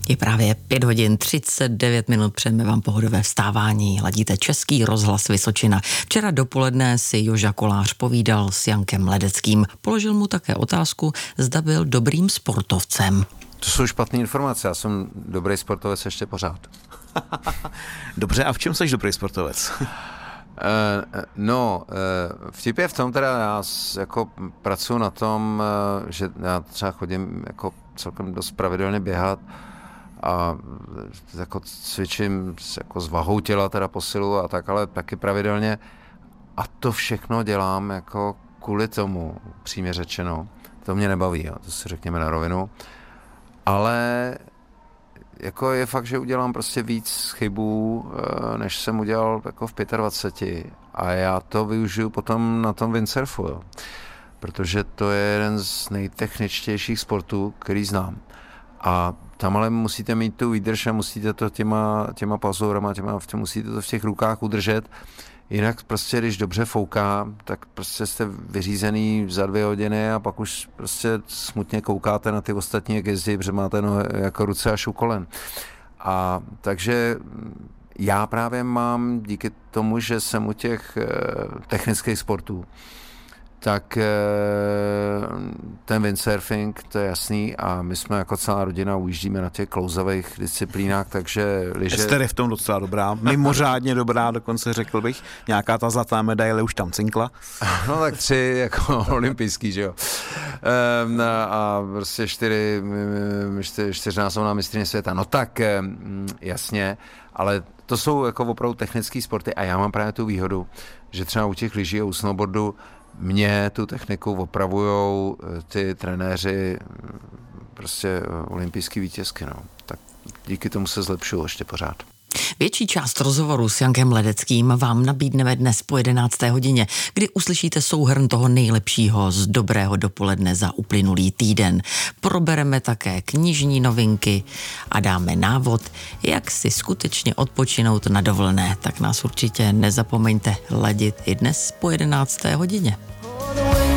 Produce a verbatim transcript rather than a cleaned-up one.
Je právě pět hodin třicet devět minut, přejeme vám pohodové vstávání. Ladíte Český rozhlas Vysočina. Včera dopoledne si Joža Kolář povídal s Jankem Ledeckým. Položil mu také otázku, zda byl dobrým sportovcem. To jsou špatné informace, já jsem dobrý sportovec ještě pořád. Dobře, a v čem jsi dobrý sportovec? Uh, no, uh, vtip je v tom, teda já jako pracuji na tom, uh, že já třeba chodím jako celkem dost pravidelně běhat a jako cvičím jako s vahou těla, teda posilu a tak, ale taky pravidelně. A to všechno dělám jako kvůli tomu, přímě řečeno. To mě nebaví, jo, to si řekněme na rovinu. Ale jako je fakt, že udělám prostě víc chybů, než jsem udělal jako v dvaceti pěti. A já to využiju potom na tom windsurfu, jo. Protože to je jeden z nejtechničtějších sportů, který znám. A tam ale musíte mít tu výdrž a musíte to těma, těma pazourama, těma, musíte to v těch rukách udržet. Jinak prostě, když dobře fouká, tak prostě jste vyřízený za dvě hodiny a pak už prostě smutně koukáte na ty ostatní, jak jezdí, protože máte no, jako ruce až u kolen. A takže já právě mám díky tomu, že jsem u těch eh, technických sportů, tak ten windsurfing, to je jasný, a my jsme jako celá rodina ujíždíme na těch klouzavých disciplínách, takže liže... Ester je v tom docela dobrá, mimořádně dobrá, dokonce řekl bych, nějaká ta zlatá medaile už tam cinkla. No tak tři jako olympijský, že jo. Ehm, a prostě čtyři, čtyř, čtyřnásobná mistryně světa. No tak jasně, ale to jsou jako opravdu technické sporty a já mám právě tu výhodu, že třeba u těch lyží a u snowboardu mě tu techniku opravujou ty trenéři, prostě olympijský vítězky, no. Tak díky tomu se zlepšuju ještě pořád. Větší část rozhovoru s Jankem Ledeckým vám nabídneme dnes po jedenácté hodině, kdy uslyšíte souhrn toho nejlepšího z dobrého dopoledne za uplynulý týden. Probereme také knižní novinky a dáme návod, jak si skutečně odpočinout na dovolené. Tak nás určitě nezapomeňte ladit i dnes po jedenácté hodině.